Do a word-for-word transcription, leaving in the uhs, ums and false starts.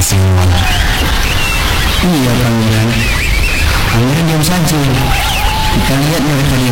Simon. Iya, Pangeran. Pangeran diam saja. Kita lihat mereka di